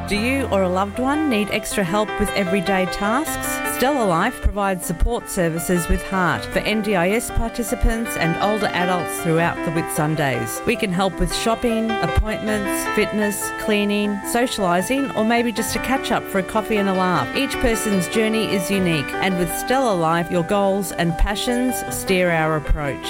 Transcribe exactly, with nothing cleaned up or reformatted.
Do you or a loved one need extra help with everyday tasks? Stella Life provides support services with Heart for N D I S participants and older adults throughout the Whitsundays. We can help with shopping, appointments, fitness, cleaning, socialising, or maybe just a catch-up for a coffee and a laugh. Each person's journey is unique, and with Stella Life, your goals and passions steer our approach.